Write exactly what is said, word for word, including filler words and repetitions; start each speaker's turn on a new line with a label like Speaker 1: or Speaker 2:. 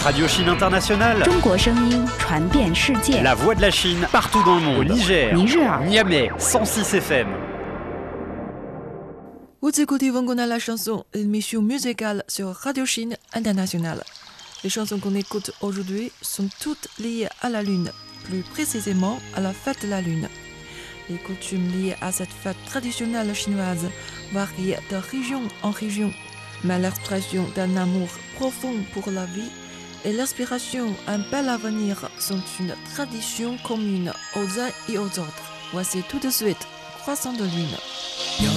Speaker 1: Radio Chine Internationale.
Speaker 2: 中国声音传遍世界。
Speaker 1: La voix de la Chine partout dans le monde. Au Niger,
Speaker 2: Niger,
Speaker 1: Niamey, cent six F M.
Speaker 3: Vous écoutez Wangona la chanson, émission musicale sur Radio Chine Internationale. Les chansons qu'on écoute aujourd'hui sont toutes liées à la Lune, plus précisément à la fête de la Lune. Les coutumes liées à cette fête traditionnelle chinoise varient de région en région, mais l'expression d'un amour profond pour la vie et l'aspiration à un bel avenir sont une tradition commune aux uns et aux autres. Voici tout de suite Croissant de Lune.